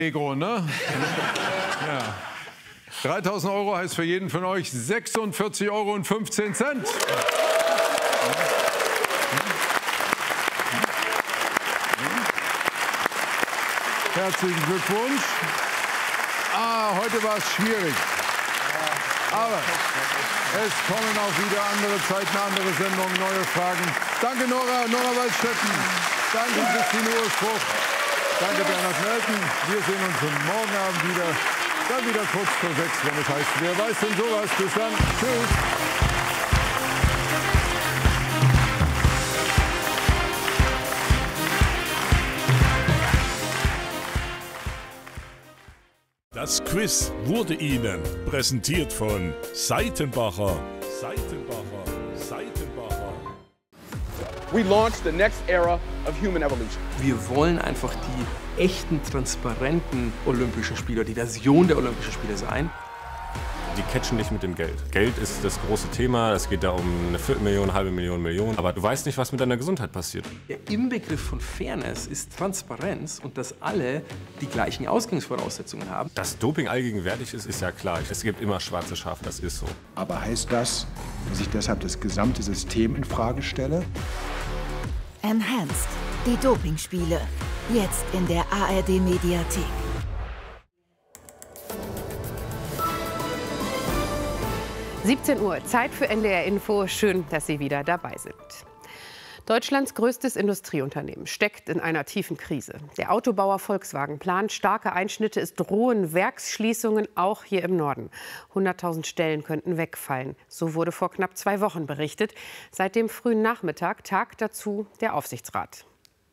Negro, ne? Ja. 3.000 Euro heißt für jeden von euch 46,15 Euro. Herzlichen Glückwunsch. Heute war es schwierig. Aber es kommen auch wieder andere Zeiten, andere Sendungen, neue Fragen. Danke Nora Waldstetten. Danke Christine Urspruch. Danke Bernhard Melken. Wir sehen uns morgen Abend wieder. Dann wieder kurz vor 6, wenn es heißt, wer weiß denn sowas. Bis dann. Tschüss. Das Quiz wurde Ihnen präsentiert von Seitenbacher. We launched the next era of human evolution. Wir wollen einfach die echten, transparenten Olympischen Spiele, die Version der Olympischen Spiele sein. Die catchen dich mit dem Geld. Geld ist das große Thema. Es geht da um eine Viertelmillion, halbe Million. Aber du weißt nicht, was mit deiner Gesundheit passiert. Der Inbegriff von Fairness ist Transparenz und dass alle die gleichen Ausgangsvoraussetzungen haben. Dass Doping allgegenwärtig ist, ist ja klar. Es gibt immer schwarze Schafe, das ist so. Aber heißt das, dass ich deshalb das gesamte System in Frage stelle? Enhanced, die Dopingspiele. Jetzt in der ARD-Mediathek. Uhr, Zeit für NDR Info. Schön, dass Sie wieder dabei sind. Deutschlands größtes Industrieunternehmen steckt in einer tiefen Krise. Der Autobauer Volkswagen plant starke Einschnitte. Es drohen Werksschließungen, auch hier im Norden. 100.000 Stellen könnten wegfallen. So wurde vor knapp 2 Wochen berichtet. Seit dem frühen Nachmittag tagt dazu der Aufsichtsrat.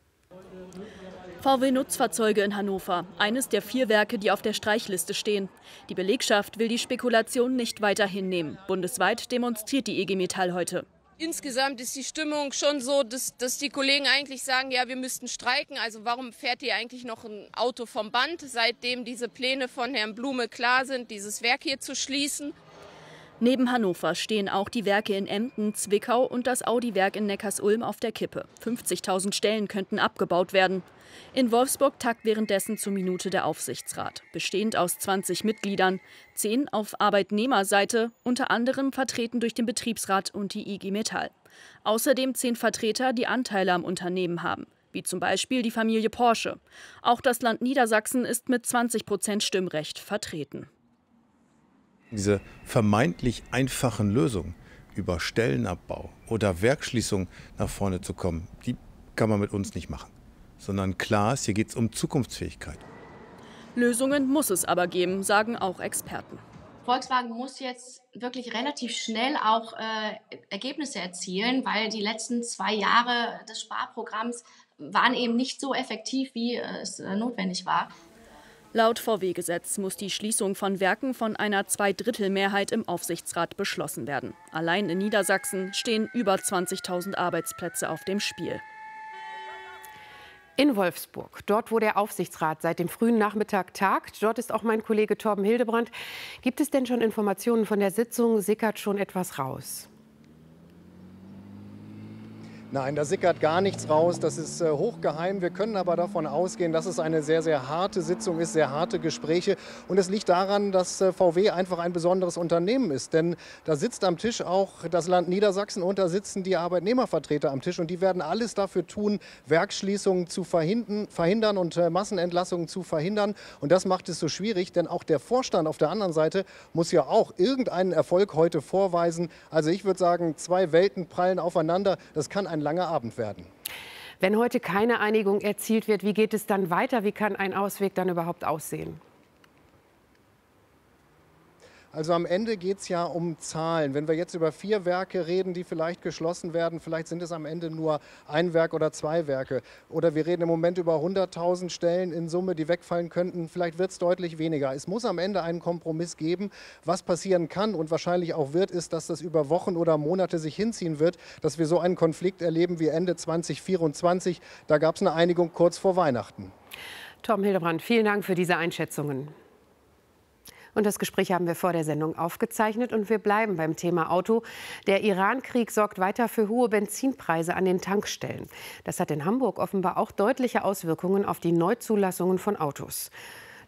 VW Nutzfahrzeuge in Hannover, eines der 4 Werke, die auf der Streichliste stehen. Die Belegschaft will die Spekulation nicht weiter hinnehmen. Bundesweit demonstriert die IG Metall heute. Insgesamt ist die Stimmung schon so, dass die Kollegen eigentlich sagen, ja, wir müssten streiken. Also warum fährt hier eigentlich noch ein Auto vom Band, seitdem diese Pläne von Herrn Blume klar sind, dieses Werk hier zu schließen? Neben Hannover stehen auch die Werke in Emden, Zwickau und das Audi-Werk in Neckarsulm auf der Kippe. 50.000 Stellen könnten abgebaut werden. In Wolfsburg tagt währenddessen zur Minute der Aufsichtsrat, bestehend aus 20 Mitgliedern, 10 auf Arbeitnehmerseite, unter anderem vertreten durch den Betriebsrat und die IG Metall. Außerdem 10 Vertreter, die Anteile am Unternehmen haben, wie zum Beispiel die Familie Porsche. Auch das Land Niedersachsen ist mit 20% Stimmrecht vertreten. Diese vermeintlich einfachen Lösungen über Stellenabbau oder Werksschließung nach vorne zu kommen, die kann man mit uns nicht machen. Sondern klar ist, hier geht es um Zukunftsfähigkeit. Lösungen muss es aber geben, sagen auch Experten. Volkswagen muss jetzt wirklich relativ schnell auch Ergebnisse erzielen, weil die letzten 2 Jahre des Sparprogramms waren eben nicht so effektiv, wie es notwendig war. Laut VW-Gesetz muss die Schließung von Werken von einer Zweidrittelmehrheit im Aufsichtsrat beschlossen werden. Allein in Niedersachsen stehen über 20.000 Arbeitsplätze auf dem Spiel. In Wolfsburg, dort wo der Aufsichtsrat seit dem frühen Nachmittag tagt, dort ist auch mein Kollege Torben Hildebrand. Gibt es denn schon Informationen von der Sitzung? Sickert schon etwas raus? Nein, da sickert gar nichts raus. Das ist hochgeheim. Wir können aber davon ausgehen, dass es eine sehr, sehr harte Sitzung ist, sehr harte Gespräche. Und es liegt daran, dass VW einfach ein besonderes Unternehmen ist. Denn da sitzt am Tisch auch das Land Niedersachsen und da sitzen die Arbeitnehmervertreter am Tisch. Und die werden alles dafür tun, Werksschließungen zu verhindern und Massenentlassungen zu verhindern. Und das macht es so schwierig, denn auch der Vorstand auf der anderen Seite muss ja auch irgendeinen Erfolg heute vorweisen. Also ich würde sagen, 2 Welten prallen aufeinander. Das kann ein langer Abend werden. Wenn heute keine Einigung erzielt wird, wie geht es dann weiter? Wie kann ein Ausweg dann überhaupt aussehen? Also am Ende geht es ja um Zahlen. Wenn wir jetzt über 4 Werke reden, die vielleicht geschlossen werden, vielleicht sind es am Ende nur 1 Werk oder 2 Werke. Oder wir reden im Moment über 100.000 Stellen in Summe, die wegfallen könnten. Vielleicht wird es deutlich weniger. Es muss am Ende einen Kompromiss geben. Was passieren kann und wahrscheinlich auch wird, ist, dass das über Wochen oder Monate sich hinziehen wird, dass wir so einen Konflikt erleben wie Ende 2024. Da gab es eine Einigung kurz vor Weihnachten. Torben Hildebrand, vielen Dank für diese Einschätzungen. Und das Gespräch haben wir vor der Sendung aufgezeichnet und wir bleiben beim Thema Auto. Der Iran-Krieg sorgt weiter für hohe Benzinpreise an den Tankstellen. Das hat in Hamburg offenbar auch deutliche Auswirkungen auf die Neuzulassungen von Autos.